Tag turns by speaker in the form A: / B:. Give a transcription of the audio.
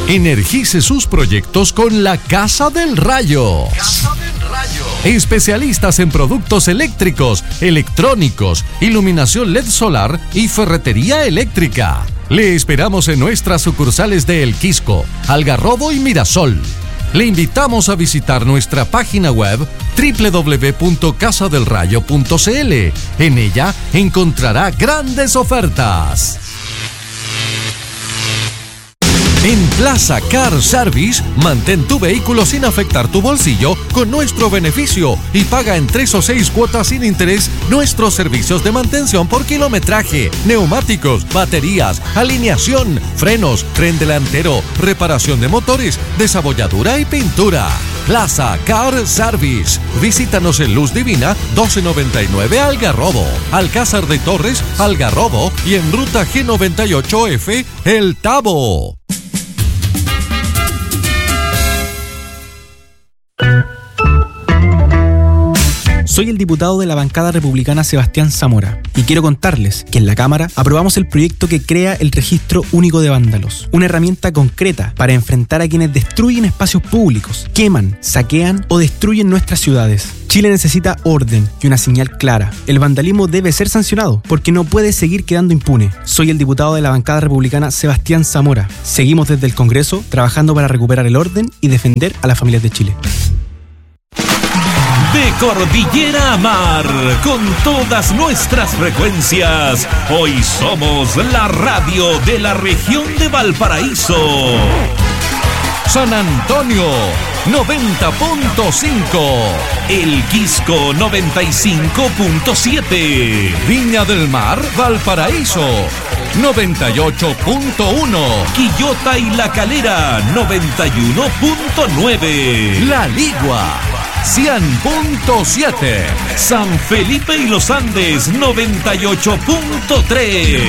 A: Energice sus proyectos con la Casa del Rayo. Especialistas en productos eléctricos, electrónicos, iluminación LED solar y ferretería eléctrica. Le esperamos en nuestras sucursales de El Quisco, Algarrobo y Mirasol. Le invitamos a visitar nuestra página web www.casadelrayo.cl. En ella encontrará grandes ofertas. En Plaza Car Service, mantén tu vehículo sin afectar tu bolsillo con nuestro beneficio y paga en 3 o 6 cuotas sin interés nuestros servicios de mantención por kilometraje, neumáticos, baterías, alineación, frenos, tren delantero, reparación de motores, desabolladura y pintura. Plaza Car Service. Visítanos en Luz Divina 1299 Algarrobo, Alcázar de Torres, Algarrobo y en Ruta G98F, El Tabo.
B: Soy el diputado de la bancada republicana Sebastián Zamora y quiero contarles que en la Cámara aprobamos el proyecto que crea el Registro Único de Vándalos, una herramienta concreta para enfrentar a quienes destruyen espacios públicos, queman, saquean o destruyen nuestras ciudades. Chile necesita orden y una señal clara. El vandalismo debe ser sancionado porque no puede seguir quedando impune. Soy el diputado de la bancada republicana Sebastián Zamora. Seguimos desde el Congreso trabajando para recuperar el orden y defender a las familias de Chile.
C: De cordillera a mar, con todas nuestras frecuencias, hoy somos la radio de la región de Valparaíso.
A: San Antonio 90.5,
C: El Quisco 95.7,
A: Viña del Mar, Valparaíso 98.1,
C: Quillota y La Calera 91.9,
A: La Ligua 100.7,
C: San Felipe y Los Andes 98.3.